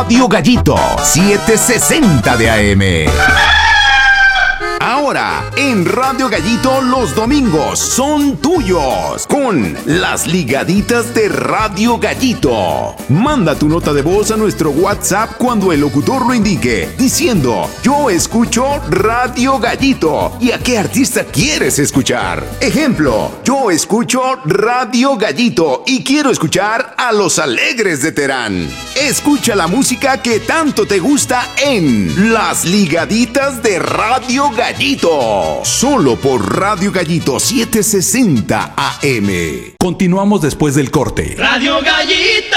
Radio Gallito 760 de AM. Ahora, en Radio Gallito los domingos son tuyos con las ligaditas de Radio Gallito. Manda tu nota de voz a nuestro WhatsApp cuando el locutor lo indique, diciendo: yo escucho Radio Gallito. ¿Y a qué artista quieres escuchar? Ejemplo: yo escucho Radio Gallito y quiero escuchar a Los Alegres de Terán. Escucha la música que tanto te gusta en las ligaditas de Radio Gallito. Solo por Radio Gallito 760 AM. Continuamos después del corte. Radio Gallito.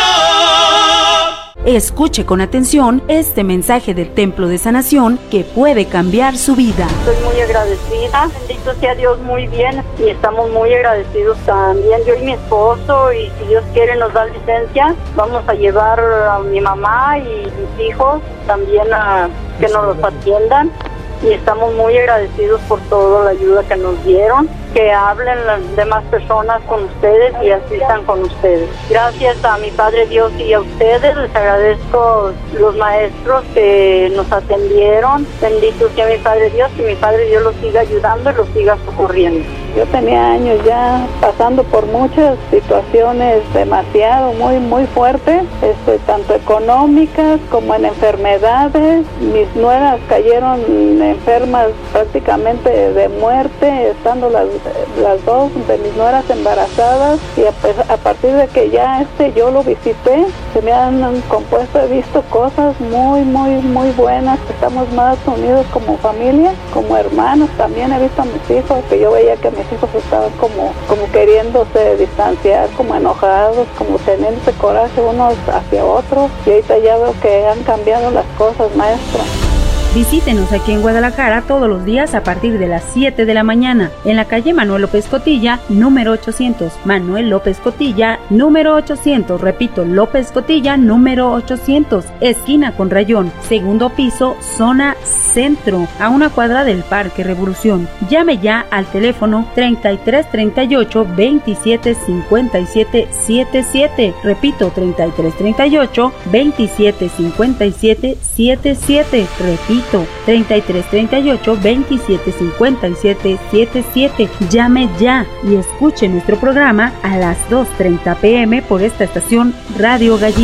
Escuche con atención este mensaje del Templo de Sanación que puede cambiar su vida. Estoy muy agradecida, bendito sea Dios, muy bien, y estamos muy agradecidos también, yo y mi esposo, y si Dios quiere nos da licencia, vamos a llevar a mi mamá y mis hijos también a que nos los atiendan, y estamos muy agradecidos por toda la ayuda que nos dieron. Que hablen las demás personas con ustedes y asistan con ustedes. Gracias a mi Padre Dios y a ustedes, les agradezco los maestros que nos atendieron. Bendito sea mi Padre Dios, y mi Padre Dios los siga ayudando y los siga socorriendo. Yo tenía años ya pasando por muchas situaciones demasiado, muy fuertes, tanto económicas como en enfermedades. Mis nueras cayeron enfermas prácticamente de muerte, estando las dos de mis nueras embarazadas, y a partir de que ya yo lo visité, se me han compuesto, he visto cosas muy buenas. Estamos más unidos como familia, como hermanos. También he visto a mis hijos, que yo veía que mis hijos estaban como queriéndose distanciar, como enojados, como teniendo coraje unos hacia otros, y ahorita ya veo que han cambiado las cosas, maestra. Visítenos aquí en Guadalajara todos los días a partir de las 7 de la mañana, en la calle Manuel López Cotilla, número 800. Manuel López Cotilla, número 800. Repito, López Cotilla, número 800. Esquina con Rayón, segundo piso, zona centro, a una cuadra del Parque Revolución. Llame ya al teléfono 3338 27 57 77. Repito, 3338 27 57 77. Repito, 3338 27 57 77. Llame ya y escuche nuestro programa a las 2:30 p.m. por esta estación Radio Gallito.